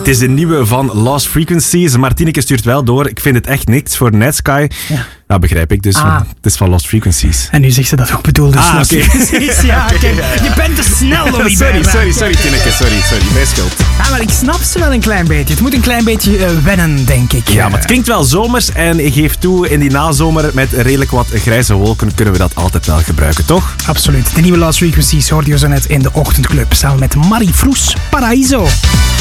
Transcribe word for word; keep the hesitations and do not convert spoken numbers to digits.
Het is de nieuwe van Lost Frequencies. Martineke stuurt wel door. Ik vind het echt niks voor Netsky. Ja. Dat begrijp ik dus. Ah. Het is van Lost Frequencies. En nu zegt ze dat ook bedoelde. Ah, oké. Okay. Ja, okay. Je bent te snel, Louis. Sorry, sorry, sorry, Tineke. Sorry, sorry. Mijn schuld. Ja, maar ik snap ze wel een klein beetje. Het moet een klein beetje uh, wennen, denk ik. Ja, maar het klinkt wel zomers. En ik geef toe, in die nazomer met redelijk wat grijze wolken kunnen we dat altijd wel gebruiken, toch? Absoluut. De nieuwe Lost Frequencies hoorde je zo net in de Ochtendclub. Samen met Marie Froes, Paraíso.